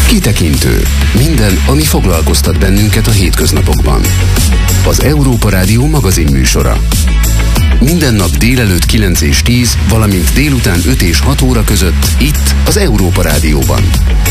Kitekintő. Minden, ami foglalkoztat bennünket a hétköznapokban. Az Európa Rádió magazinműsora. Minden nap délelőtt 9 és 10, valamint délután 5 és 6 óra között itt az Európa Rádióban.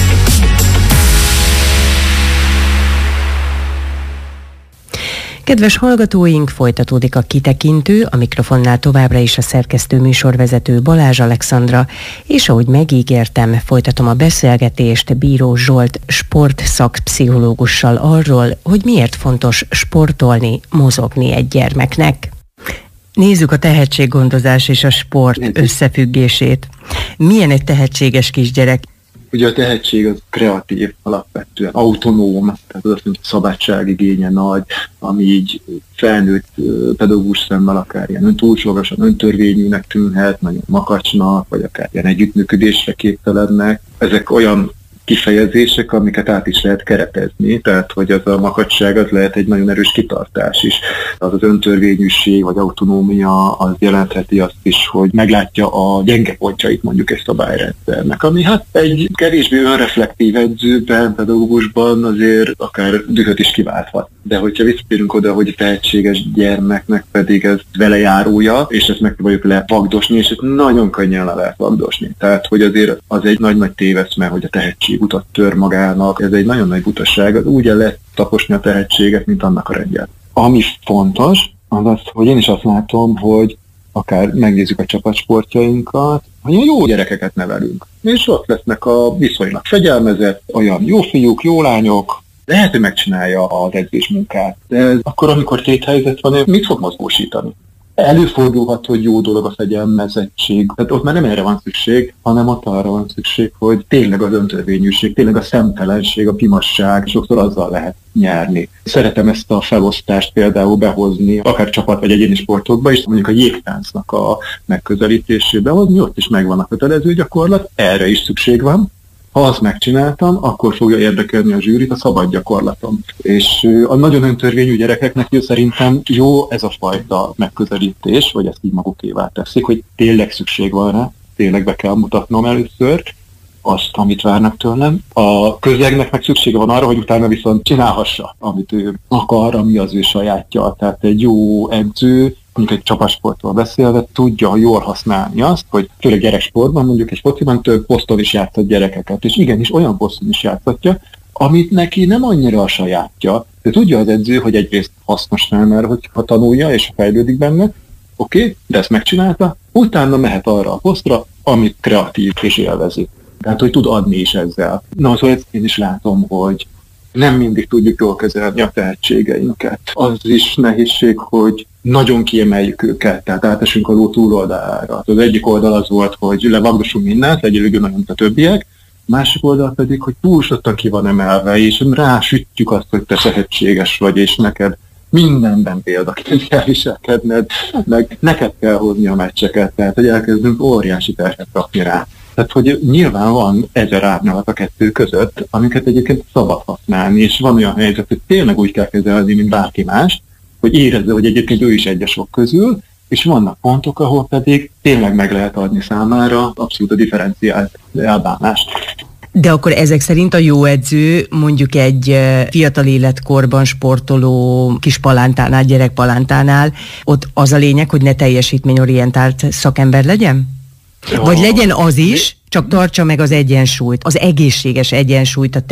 Kedves hallgatóink, folytatódik a Kitekintő, a mikrofonnál továbbra is a szerkesztő műsorvezető Balázs Alexandra, és ahogy megígértem, folytatom a beszélgetést Bíró Zsolt sportszakpszichológussal arról, hogy miért fontos sportolni, mozogni egy gyermeknek. Nézzük a tehetséggondozás és a sport összefüggését. Milyen egy tehetséges kisgyerek? Ugye a tehetség az kreatív, alapvetően autonóm, tehát az azt mondja, szabadságigénye nagy, ami így felnőtt pedagógus szemmel akár ilyen túlságosan öntörvényűnek tűnhet, nagyon makacsnak, vagy akár ilyen együttműködésre képtelennek. Ezek olyan kifejezések, amiket át is lehet keretezni, tehát hogy az a makacság az lehet egy nagyon erős kitartás is. Az öntörvényűség vagy autonómia az jelentheti azt is, hogy meglátja a gyenge pontjait mondjuk egy szabályrendszernek, ami hát egy kevésbé önreflektív edzőben, pedagógusban azért akár dühöt is kiválthat. De hogyha visszatérünk oda, hogy a tehetséges gyermeknek pedig ez velejárója, és ezt megpróbáljuk levagdosni, és ezt nagyon könnyen le lehet vagdosni. Tehát, hogy azért az egy nagy-nagy téveszme, hogy a tehetség utat tör magának, ez egy nagyon nagy butaság, az úgy el lehet taposni a tehetséget, mint annak a rendjét. Ami fontos, az az, hogy én is azt látom, hogy akár megnézzük a csapatsportjainkat, hogy jó gyerekeket nevelünk. És ott lesznek a viszonylag fegyelmezett, olyan jó fiúk, jó lányok, lehet, hogy megcsinálja az edzésmunkát. De ez akkor, amikor téthelyzet van, mit fog mozgósítani? Előfordulhat, hogy jó dolog a fegyelmezettség. Tehát ott már nem erre van szükség, hanem ott arra van szükség, hogy tényleg az öntörvényűség, tényleg a szemtelenség, a pimasság, sokszor azzal lehet nyerni. Szeretem ezt a felosztást például behozni, akár csapat vagy egyéni sportokba is, mondjuk a jégtáncnak a megközelítésébe hozni, ott is megvan a kötelező gyakorlat, erre is szükség van. Ha azt megcsináltam, akkor fogja érdekelni a zsűrit a szabad gyakorlatom. És a nagyon öntörvényű gyerekeknek szerintem jó ez a fajta megközelítés, vagy ezt így magukévá teszik, hogy tényleg szükség van rá, tényleg be kell mutatnom először azt, amit várnak tőlem. A közegnek meg szüksége van arra, hogy utána viszont csinálhassa, amit ő akar, ami az ő sajátja. Tehát egy jó edző, mondjuk egy csapatsportról beszélve, tudja jól használni azt, hogy főleg gyereksportban, mondjuk egy fociban több poszton is játszott gyerekeket, és igenis olyan poszton is játszatja, amit neki nem annyira a sajátja, de tudja az edző, hogy egyrészt hasznos számára, hogyha tanulja és fejlődik benne, oké, de ezt megcsinálta, utána mehet arra a posztra, amit kreatív és élvezi. Tehát, hogy tud adni is ezzel. Na, szóval ezt én is látom, hogy nem mindig tudjuk jól kezelni a tehetségeinket. Az is nehézség, hogy nagyon kiemeljük őket, tehát átesünk a ló túloldalára. Az egyik oldal az volt, hogy levagdosunk mindent, legyél nagyon, mint a többiek, másik oldal pedig, hogy túlzottan ki van emelve, és rásütjük azt, hogy te tehetséges vagy, és neked mindenben példaként kell viselkedned, meg neked kell hozni a meccseket, tehát hogy elkezdünk óriási terhet rakni rá. Tehát, hogy nyilván van 1000 árnyalat a kettő között, amiket egyébként szabad használni, és van olyan helyzet, hogy tényleg úgy kell kezelni, mint bárki más, hogy érezze, hogy egyébként ő is egyesok közül, és vannak pontok, ahol pedig tényleg meg lehet adni számára abszolút a differenciált elbánást. De akkor ezek szerint a jó edző mondjuk egy fiatal életkorban sportoló kis palántánál, gyerekpalántánál, ott az a lényeg, hogy ne teljesítményorientált szakember legyen? Vagy legyen az is, csak tartsa meg az egyensúlyt, az egészséges egyensúlyt, a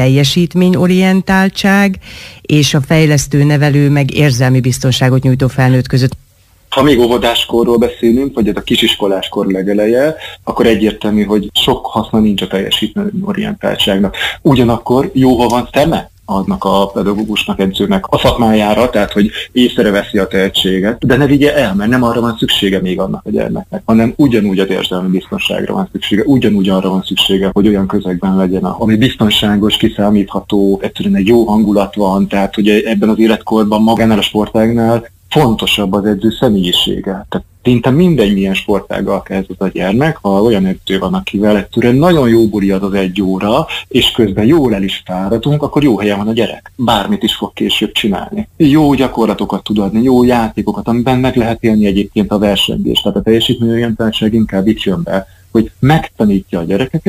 teljesítményorientáltság és a fejlesztő, nevelő, meg érzelmi biztonságot nyújtó felnőtt között. Ha még óvodáskorról beszélünk, vagy ez a kisiskoláskor legeleje, akkor egyértelmű, hogy sok haszna nincs a teljesítményorientáltságnak. Ugyanakkor jó, ha van szeme annak a pedagógusnak, edzőnek a szakmájára, tehát hogy észreveszi a tehetséget, de ne vigye el, mert nem arra van szüksége még annak a gyermeknek, hanem ugyanúgy az érzelmi biztonságra van szüksége, ugyanúgy arra van szüksége, hogy olyan közegben legyen, ami biztonságos, kiszámítható, egyszerűen egy jó hangulat van, tehát hogy ebben az életkorban magánál a sportágnál fontosabb az edző személyisége. Tehát szinte mindegy, milyen sportággal kezd az a gyermek, ha olyan edző van, akivel egyszerűen nagyon jó buli az 1 óra, és közben jól el is fáradunk, akkor jó helyen van a gyerek. Bármit is fog később csinálni. Jó gyakorlatokat tud adni, jó játékokat, amiben meg lehet élni egyébként a versengést. Tehát a teljesítményorientáltság inkább itt jön be, hogy megtanítja a gyerekeket,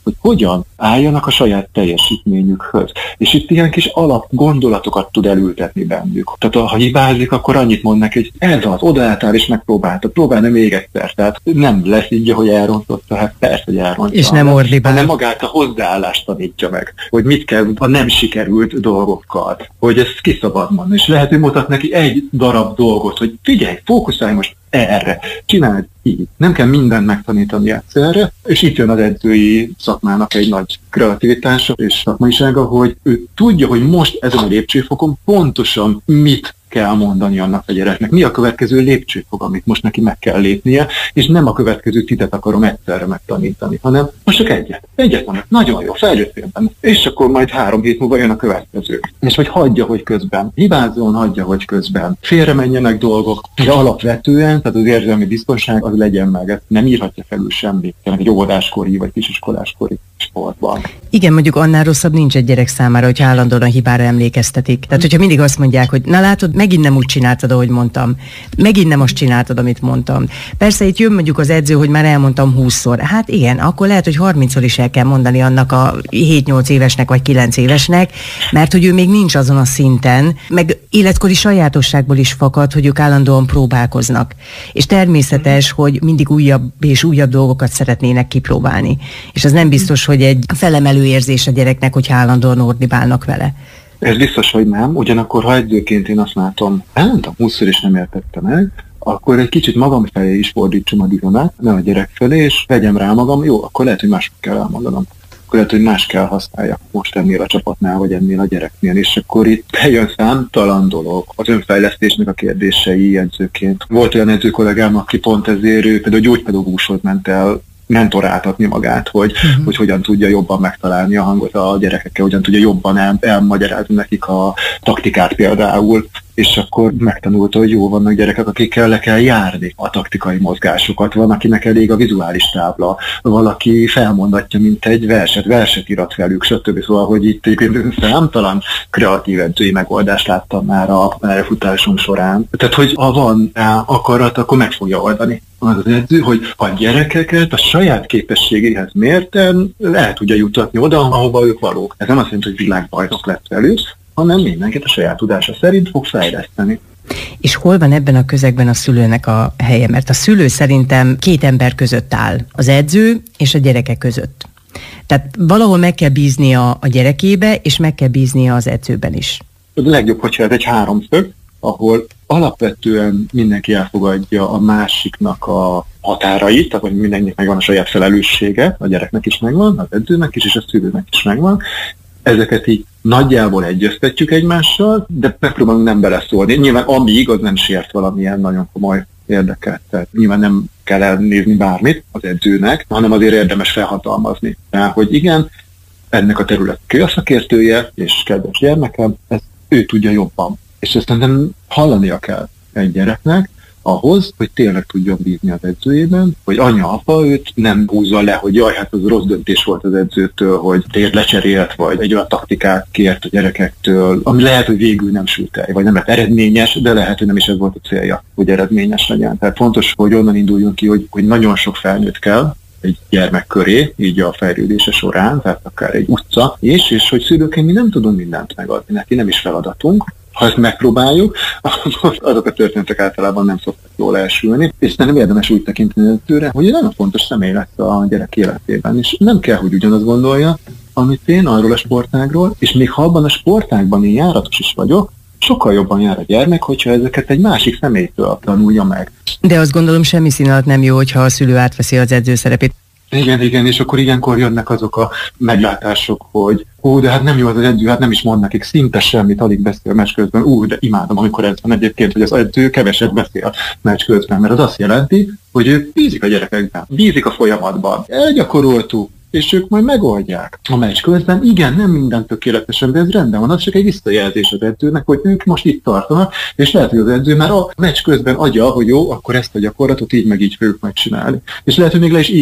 hogy hogyan álljanak a saját teljesítményükhöz. És itt ilyen kis alap gondolatokat tud elültetni bennük. Tehát ha hibázik, akkor annyit mond neki, hogy ez az, odaálltál és megpróbáltad, próbálni még egyszer. Tehát nem lesz így, hogy elrontotta, hát persze, hogy elrontotta. És nem ordibál. Hanem magát a hozzáállást tanítja meg, hogy mit kell a nem sikerült dolgokkal, hogy ezt ki szabad mondani. És lehet, hogy mutat neki egy darab dolgot, hogy figyelj, fókuszálj most erre, csináld így. Nem kell mindent megtanítani egyszerre, és itt jön az edzői szakmának egy nagy kreativitása és szakmaisága, hogy ő tudja, hogy most ezen a lépcsőfokon pontosan mit kell mondani annak a gyereknek. Mi a következő lépcsőfok, amit most neki meg kell lépnie, és nem a következő 10 akarom egyszerre megtanítani, hanem most csak egyet. Egyet mondok, nagyon jó, fejlődtél benne. És akkor majd 3 hét múlva jön a következő. És hogy hagyja, hogy közben hibázzon, hagyja, hogy közben félre menjenek dolgok, de alapvetően, tehát az érzelmi biztonság az legyen meg. Ezt nem írhatja felül semmi, egy óvodáskori vagy kisiskoláskori sportban. Igen, mondjuk annál rosszabb nincs egy gyerek számára, hogy állandóan a hibára emlékeztetik. Tehát, hogyha mindig azt mondják, hogy na látod, megint nem úgy csináltad, ahogy mondtam. Megint nem azt csináltad, amit mondtam. Persze itt jön mondjuk az edző, hogy már elmondtam 20-szor. Hát igen, akkor lehet, hogy 30-szor is el kell mondani annak a 7-8 évesnek vagy 9 évesnek, mert hogy ő még nincs azon a szinten, meg életkori sajátosságból is fakad, hogy ők állandóan próbálkoznak. És természetes, hogy mindig újabb és újabb dolgokat szeretnének kipróbálni. És az nem biztos, hogy egy felemelő érzés a gyereknek, hogy állandóan ordibálnak vele. Ez biztos, hogy nem. Ugyanakkor, ha edzőként én azt látom, elmondtam 20-szor és nem értette meg, akkor egy kicsit magam felé is fordítsam a bizonát, ne a gyerek felé, és vegyem rá magam, jó, akkor lehet, hogy mások kell elmondanom. Akkor lehet, hogy más kell használja most ennél a csapatnál, vagy ennél a gyereknél, és akkor itt bejön számtalan dolog. Az önfejlesztésnek a kérdései edzőként. Volt olyan edző kollégám, aki pont ezért ő például gyógypedagógushoz ment el mentoráltatni magát, hogy hogyan tudja jobban megtalálni a hangot a gyerekekkel, hogyan tudja jobban elmagyarázni nekik a taktikát például, és akkor megtanulta, hogy jó, vannak gyerekek, akikkel le kell járni a taktikai mozgásokat, van, akinek elég a vizuális tábla, valaki felmondatja, mint egy verset írat velük, stb. Szóval, hogy itt számtalan kreatív edzői megoldást láttam már a pályafutásom során. Tehát, hogy ha van rá akarat, akkor meg fogja oldani az edző, hogy a gyerekeket a saját képességéhez mérten el tudja jutatni oda, ahova ők valók. Ez nem azt jelenti, hogy világbajnok lett velük, hanem mindenkit a saját tudása szerint fog fejleszteni. És hol van ebben a közegben a szülőnek a helye? Mert a szülő szerintem 2 ember között áll, az edző és a gyerekek között. Tehát valahol meg kell bíznia a gyerekébe, és meg kell bíznia az edzőben is. A legjobb, hogyha ez egy 3-szög, ahol alapvetően mindenki elfogadja a másiknak a határait, tehát hogy mindenkinek megvan a saját felelőssége, a gyereknek is megvan, az edzőnek is, és a szülőnek is megvan. Ezeket így nagyjából egyeztetjük egymással, de megpróbálunk nem beleszólni. Nyilván amíg az nem sért valamilyen nagyon komoly érdeket. Tehát nyilván nem kell elnézni bármit az edzőnek, hanem azért érdemes felhatalmazni. Tehát, hogy igen, ennek a területnek a szakértője, és kedves gyermekem, ezt ő tudja jobban. És ezt nem hallania kell egy gyereknek, ahhoz, hogy tényleg tudjon bízni az edzőjében, hogy anya, apa őt nem húzza le, hogy jaj, hát az rossz döntés volt az edzőtől, hogy téged lecserélt, vagy egy olyan taktikát kért a gyerekektől, ami lehet, hogy végül nem sült el, vagy nem lett eredményes, de lehet, hogy nem is ez volt a célja, hogy eredményes legyen. Tehát fontos, hogy onnan induljunk ki, hogy nagyon sok felnőtt kell egy gyermek köré, így a fejlődése során, tehát akár egy utca, és hogy szülőként mi nem tudunk mindent megadni, neki nem is feladatunk. Ha ezt megpróbáljuk, akkor azok a történetek általában nem szoktak jól elsülni, és nem érdemes úgy tekinteni tőle, hogy nagyon fontos személy lesz a gyerek életében, és nem kell, hogy ugyanaz gondolja, amit én arról a sportágról, és még ha abban a sportágban én járatos is vagyok, sokkal jobban jár a gyermek, hogyha ezeket egy másik személytől tanulja meg. De azt gondolom, semmi szín alatt nem jó, hogyha a szülő átveszi az edző szerepét. Igen, és akkor ilyenkor jönnek azok a meglátások, hogy de hát nem jó az edző, hát nem is mond nekik szinte semmit, alig beszél meccs közben. De imádom, amikor ez van egyébként, hogy az edző keveset beszél meccs közben, mert az azt jelenti, hogy ők bízik a gyerekekben, bízik a folyamatban. Elgyakoroltuk, és ők majd megoldják a meccs közben. Igen, nem minden tökéletesen, de ez rendben van, az csak egy visszajelzés az edzőnek, hogy ők most itt tartanak, és lehet, hogy az edző már a meccs közben adja, hogy jó, akkor ezt a gyakorlatot így meg így fogjuk megcsinálni. És lehet, hogy még le is írja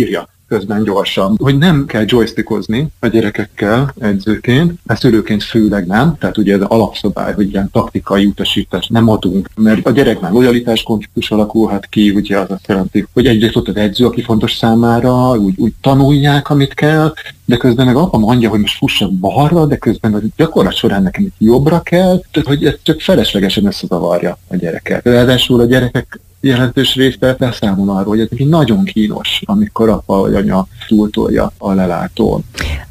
közben gyorsan. Hogy nem kell joystickozni a gyerekekkel edzőként, ezt szülőként főleg nem, tehát ugye ez az alapszabály, hogy ilyen taktikai utasítást nem adunk, mert a gyerekben lojalitás konfliktus alakulhat ki, ugye az azt jelenti, hogy egyrészt ott az edző, aki fontos számára, úgy tanulják, amit kell, de közben meg apa mondja, hogy most fussak balra, de közben a gyakorlat során nekem itt jobbra kell, tehát hogy ez csak feleslegesen összezavarja a gyereket. Ráadásul a gyerekek jelentős része beszámol arról, hogy ez nagyon kínos, amikor apa vagy anya túltolja a lelátón.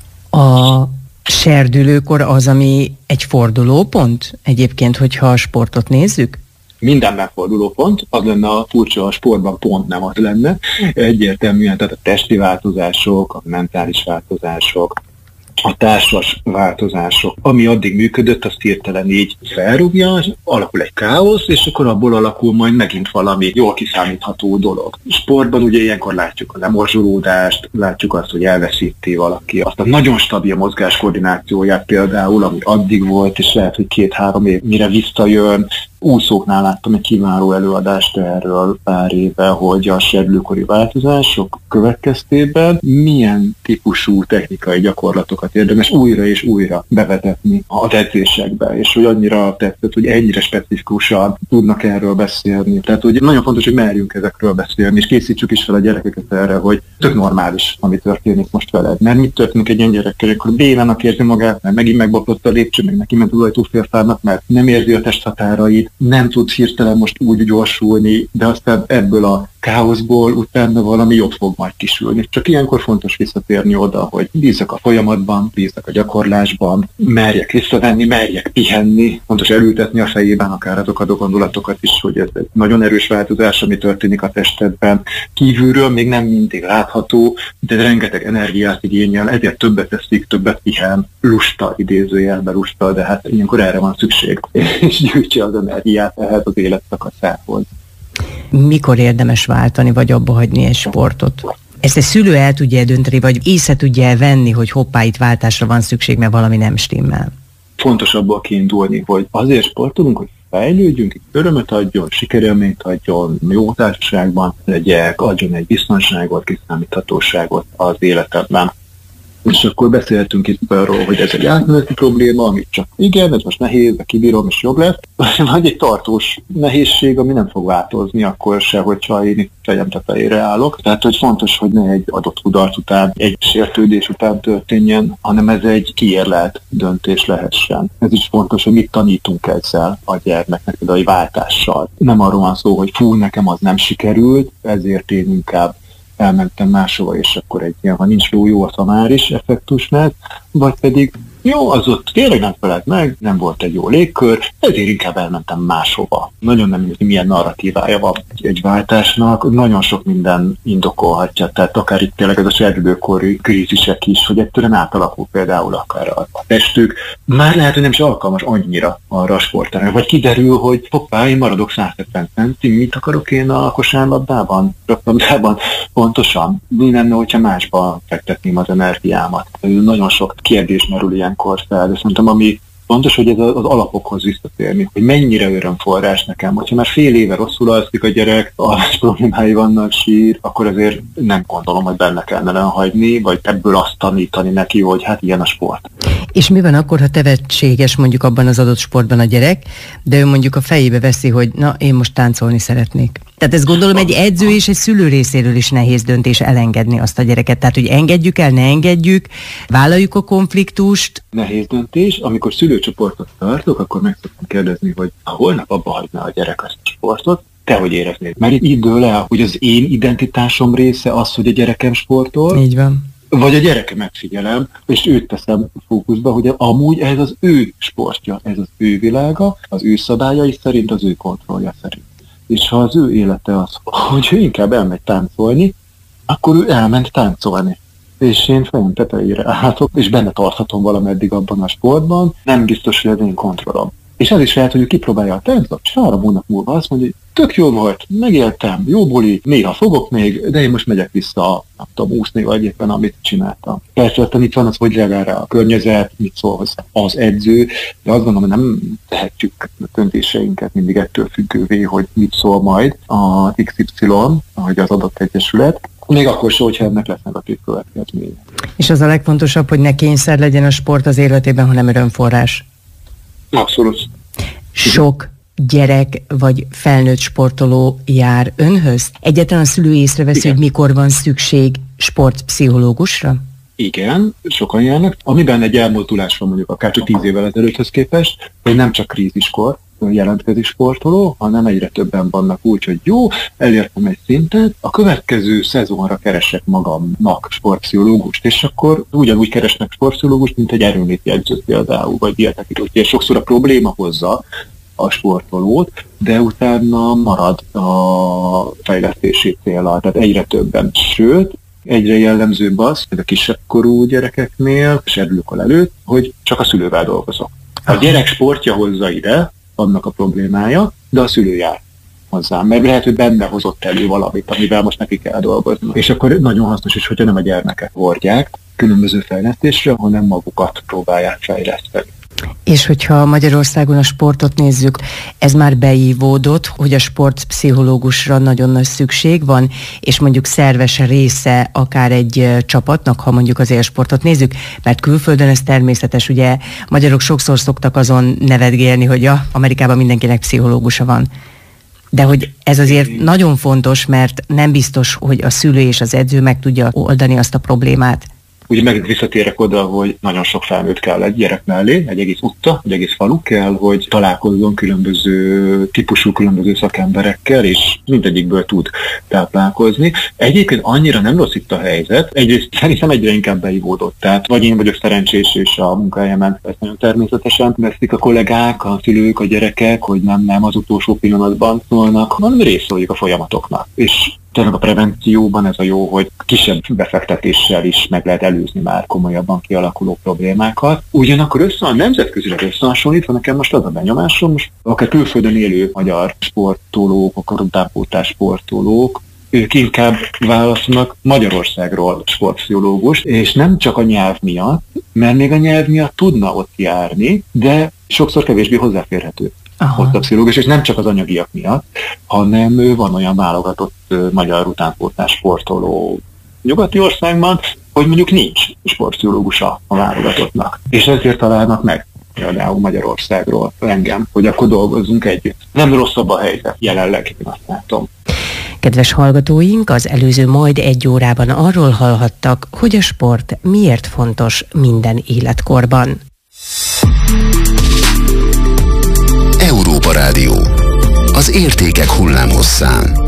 A serdülőkor az, ami egy fordulópont egyébként, hogyha a sportot nézzük? Mindenben fordulópont, az lenne a furcsa, a sportban pont nem az lenne. Egyértelműen, tehát a testi változások, a mentális változások, a társas változások, ami addig működött, azt hirtelen így felrúgja, alakul egy káosz, és akkor abból alakul majd megint valami jól kiszámítható dolog. Sportban ugye ilyenkor látjuk a lemorzsolódást, látjuk azt, hogy elveszíti valaki azt a nagyon stabil mozgáskoordinációját például, ami addig volt, és lehet, hogy 2-3 év mire visszajön. Úszóknál láttam egy kiváló előadást erről pár éve, hogy a serdülőkori változások következtében milyen típusú technikai gyakorlatokat érdemes újra és újra bevezetni az edzésekbe, és hogy annyira tetszett, hogy ennyire specifikusan tudnak erről beszélni. Tehát hogy nagyon fontos, hogy merjünk ezekről beszélni, és készítsük is fel a gyerekeket erre, hogy tök normális, ami történik most veled. Mert mit történik egy ilyen gyerekkel, akkor bénának érzi magát, mert megint megbomlott a lépcső, meg neki ment az ajtófélfának, mert nem érzi a testhatárait, nem tud hirtelen most úgy gyorsulni, de aztán ebből a káoszból utána valami jobb fog majd kisülni. Csak ilyenkor fontos visszatérni oda, hogy bízzak a folyamatban, bízzak a gyakorlásban, merjek visszavenni, merjek pihenni, fontos elültetni a fejében akár azokat a gondolatokat is, hogy ez egy nagyon erős változás, ami történik a testedben. Kívülről még nem mindig látható, de rengeteg energiát igényel, ezért többet teszik, többet pihen, lusta, idézőjelben lusta, de hát ilyenkor erre van szükség, és gyűjtse az energiát ehhez az életszakaszához. Mikor érdemes váltani, vagy abba hagyni egy sportot? Ezt egy szülő el tudja dönteni, vagy észre tudja venni, hogy hoppá, itt váltásra van szükség, mert valami nem stimmel? Fontos abból kiindulni, hogy azért sportolunk, hogy fejlődjünk, örömet adjon, sikerélményt adjon, jó társaságban legyek, adjon egy biztonságot, kiszámíthatóságot az életedben. És akkor beszéltünk itt arról, hogy ez egy átmeneti probléma, amit csak igen, ez most nehéz, de kibírom, és jobb lesz. Vagy egy tartós nehézség, ami nem fog változni akkor se, hogyha én itt fejem tetejére állok. Tehát, hogy fontos, hogy ne egy adott kudarc után, egy sértődés után történjen, hanem ez egy kiérlelt döntés lehessen. Ez is fontos, hogy mit tanítunk ezzel a gyermeknek, például egy váltással. Nem arról van szó, hogy fú, nekem az nem sikerült, ezért én inkább elmentem máshova, és akkor egy ilyen, ha nincs jó a szamár is effektus lett, vagy pedig jó, az ott tényleg nem felelt meg, nem volt egy jó légkör, ezért inkább elmentem máshova. Nagyon nem mindegy, milyen narratívája van egy váltásnak, nagyon sok minden indokolhatja, tehát akár itt tényleg ez a serdülőkori krízisek is, hogy egyszerűen átalakul például akár a testük, már lehet, hogy nem is alkalmas annyira arra a sportára, vagy kiderül, hogy hoppá, én maradok 170 centi, mit akarok én a kosárlabdában, röplabdában, pontosan, mi lenne, hogyha másba fektetném az energiámat. Nagyon sok kérdés merül ilyenkor fel, de szerintem ami fontos, hogy ez az alapokhoz visszatérni, hogy mennyire örömforrás nekem. Ha már fél éve rosszul alszik a gyerek, alvás problémái vannak, sír, akkor azért nem gondolom, hogy benne kellene hagyni, vagy ebből azt tanítani neki, hogy hát ilyen a sport. És mi van akkor, ha tevetséges mondjuk abban az adott sportban a gyerek, de ő mondjuk a fejébe veszi, hogy na, én most táncolni szeretnék. Tehát ezt gondolom egy edző és egy szülő részéről is nehéz döntés elengedni azt a gyereket. Tehát, hogy engedjük el, ne engedjük, vállaljuk a konfliktust. Nehéz döntés. Amikor szülőcsoportot tartok, akkor meg szoktam kérdezni, hogy holnap abba hagyná a gyerek ezt a sportot, te hogy éreznéd? Mert itt így dől el, hogy az én identitásom része az, hogy a gyerekem sportol. Így van. Vagy a gyerekemet figyelem, és őt teszem fókuszba, hogy amúgy ez az ő sportja, ez az ő világa, az ő szabályai szerint, az ő kontrollja szerint. És ha az ő élete az, hogy ő inkább elmegy táncolni, akkor ő elment táncolni. És én fejem tetejére állhatok, és benne tarthatom valameddig abban a sportban, nem biztos, hogy az én kontrollom. És ez is lehet, hogy ő kipróbálja a táncot, és 3 hónap múlva azt mondja, hogy tök jó volt, megéltem, jó buli, néha fogok még, de én most megyek vissza, nem tudom, úszni, vagy éppen amit csináltam. Persze aztán itt van az, hogy reagál rá a környezet, mit szól hozzá az edző, de azt gondolom, hogy nem tehetjük a döntéseinket mindig ettől függővé, hogy mit szól majd a XY, vagy az adott egyesület, Még akkor sem, hogyha ennek lesz negatív következménye. És az a legfontosabb, hogy ne kényszer legyen a sport az életében, hanem örömforrás. Abszolút. Sok gyerek vagy felnőtt sportoló jár önhöz? Egyáltalán a szülő észreveszi, hogy mikor van szükség sportpszichológusra? Igen, sokan járnak. Amiben egy elmozdulás van mondjuk akár csak 10 évvel ezelőtthöz képest, hogy nem csak kríziskor jelentkezik sportoló, hanem egyre többen vannak úgy, hogy jó, elértem egy szintet, a következő szezonra keresek magamnak sportpszichológust, és akkor ugyanúgy keresnek sportpszichológust, mint egy erőnléti edzőt például, vagy dietetikus. És sokszor a probléma hozza a sportolót, de utána marad a fejlesztési célra, tehát egyre többen. Sőt, egyre jellemzőbb az, hogy a kisebb korú gyerekeknél, serdülőkor előtt, hogy csak a szülővel dolgozok. A gyerek sportja hozza ide, annak a problémája, de a szülő jár hozzá, mert lehet, hogy benne hozott elő valamit, amivel most neki kell dolgozni. És akkor nagyon hasznos is, hogyha nem a gyermeket hordják különböző fejlesztésre, hanem magukat próbálják fejleszteni. És hogyha Magyarországon a sportot nézzük, ez már beívódott, hogy a sportpszichológusra nagyon nagy szükség van, és mondjuk szerves része akár egy csapatnak, ha mondjuk az élsportot nézzük, mert külföldön ez természetes, ugye magyarok sokszor szoktak azon nevetgélni, hogy Amerikában mindenkinek pszichológusa van. De hogy ez azért nagyon fontos, mert nem biztos, hogy a szülő és az edző meg tudja oldani azt a problémát. Ugye meg visszatérek oda, hogy nagyon sok felnőtt kell egy gyerek mellé, egy egész utca, egy egész falu kell, hogy találkozzon különböző típusú, különböző szakemberekkel, és mindegyikből tud táplálkozni. Egyébként annyira nem rossz itt a helyzet, egyrészt szerintem egyre inkább beivódott. Tehát vagy én vagyok szerencsés, és a munkahelyemen ezt nagyon természetesen veszik a kollégák, a szülők, a gyerekek, hogy nem az utolsó pillanatban szólnak, hanem részoljuk a folyamatoknak. És tényleg a prevencióban ez a jó, hogy kisebb befektetéssel is meg lehet előzni már komolyabban kialakuló problémákat. Ugyanakkor a nemzetközileg összehasonlítva nekem most az a benyomásom, most akár külföldön élő magyar sportolók, akár utánpótlás sportolók, ők inkább választanak Magyarországról sportpszichológust, és nem csak a nyelv miatt, mert még a nyelv miatt tudna ott járni, de sokszor kevésbé hozzáférhető. Ott a pszichológus, és nem csak az anyagiak miatt, hanem van olyan válogatott magyar utánpótlás sportoló nyugati országban, hogy mondjuk nincs sportpszichológusa a válogatottnak. És ezért találnak meg például Magyarországról engem, hogy akkor dolgozzunk együtt. Nem rosszabb a helyzet jelenleg, én azt látom. Kedves hallgatóink, az előző majd 1 órában arról hallhattak, hogy a sport miért fontos minden életkorban. Európa Rádió. Az értékek hullámhosszán.